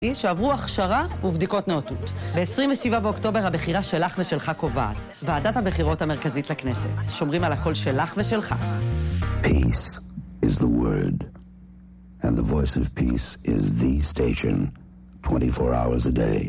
שעברו הכשרה ובדיקות נאותות. ב-27 באוקטובר הבחירה שלך ושלך קובעת. ועדת הבחירות המרכזית לכנסת. שומרים על הקול שלך ושלך. Peace is the word. And the voice of peace is the station 24 hours a day.